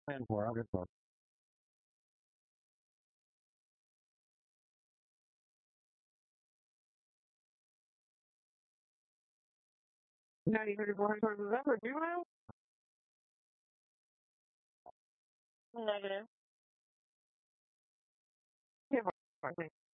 plan for. I'll get for. Now you heard your boy towards November, do you know? Negative. Yeah,